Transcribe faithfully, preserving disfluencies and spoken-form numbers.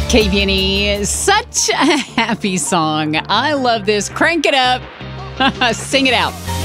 K V N E, such a happy song. I love this. Crank it up. Sing it out.